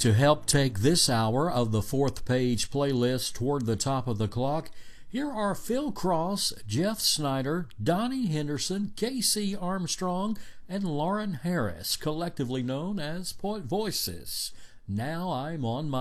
To help take this hour of the Fourth Page playlist toward the top of the clock, here are Phil Cross, Jeff Snyder, Donnie Henderson, Casey Armstrong, and Lauren Harris, collectively known as Poet Voices. Now I'm on my